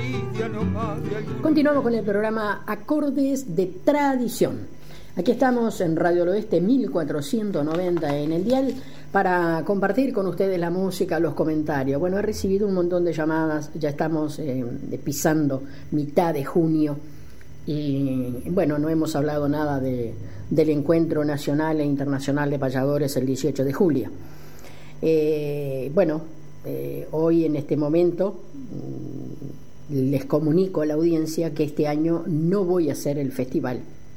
Continuamos con el programa Acordes de Tradición. Aquí estamos en Radio del Oeste 1490 en el dial para compartir con ustedes la música, los comentarios. Bueno, he recibido un montón de llamadas, ya estamos pisando mitad de junio y bueno, no hemos hablado nada del Encuentro Nacional e Internacional de Payadores el 18 de julio. Hoy en este momento les comunico a la audiencia que este año no voy a hacer el festival,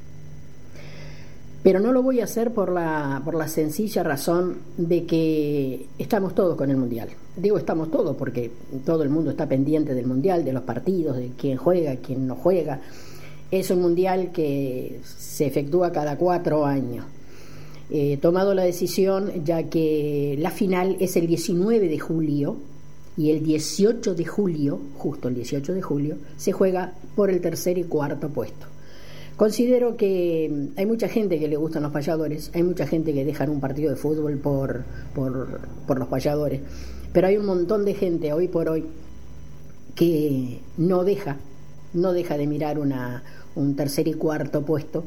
pero no lo voy a hacer por la sencilla razón de que estamos todos con el Mundial. Digo estamos todos porque todo el mundo está pendiente del Mundial, de los partidos, de quién juega, quién no juega. Es un Mundial que se efectúa cada 4 años. He tomado la decisión ya que la final es el 19 de julio y el 18 de julio, justo el 18 de julio, se juega por el tercer y cuarto puesto. Considero que hay mucha gente que le gustan los payadores, hay mucha gente que dejan un partido de fútbol por los payadores, pero hay un montón de gente hoy por hoy que no deja de mirar un tercer y cuarto puesto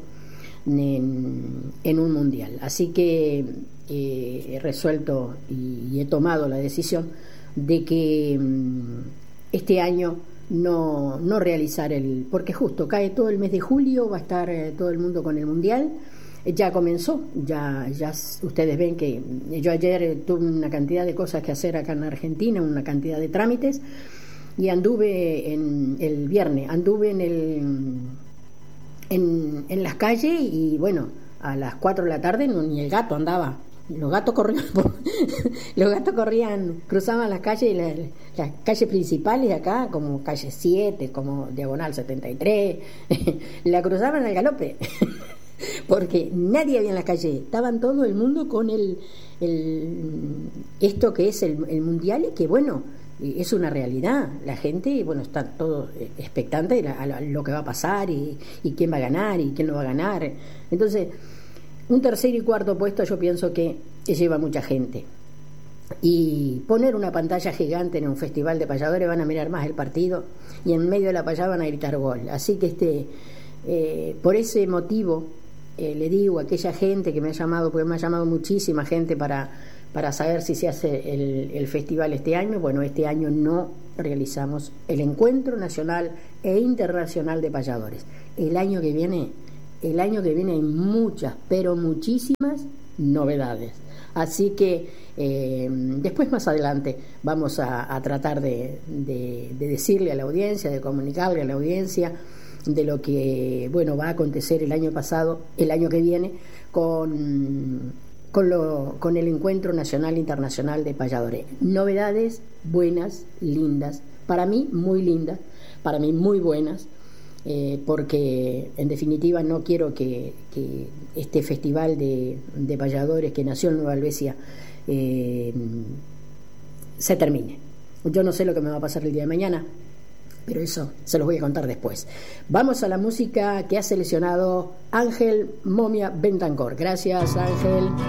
en un mundial. Así que he resuelto y he tomado la decisión de que este año no realizar porque justo cae todo el mes de julio, va a estar todo el mundo con el mundial. Ya comenzó, ya ustedes ven que yo ayer tuve una cantidad de cosas que hacer acá en Argentina, una cantidad de trámites, y anduve el viernes en las calles y bueno, a las 4 de la tarde ni el gato andaba. Los gatos corrían, cruzaban las calles, las calles principales acá, como calle 7, como diagonal 73, la cruzaban al galope, porque nadie había en las calles, estaban todo el mundo con esto que es el mundial y que bueno, es una realidad. La gente, bueno, está todo expectante a lo que va a pasar y quién va a ganar y quién no va a ganar. Entonces, un tercer y cuarto puesto yo pienso que lleva mucha gente. Y poner una pantalla gigante en un festival de payadores, van a mirar más el partido y en medio de la payada van a gritar gol. Así que por ese motivo le digo a aquella gente que me ha llamado, porque me ha llamado muchísima gente para saber si se hace el festival este año. Bueno, este año no realizamos el Encuentro Nacional e Internacional de Payadores. El año que viene hay muchas, pero muchísimas novedades. Así que después más adelante vamos a tratar de decirle a la audiencia, de comunicarle a la audiencia de lo que va a acontecer el año que viene con el Encuentro Nacional e Internacional de Payadores. Novedades buenas, lindas, para mí muy lindas, para mí muy buenas. Porque en definitiva no quiero que este festival de payadores que nació en Nueva Albesia se termine. Yo no sé lo que me va a pasar el día de mañana, pero eso se los voy a contar después. Vamos a la música que ha seleccionado Ángel Momia Bentancor. Gracias, Ángel.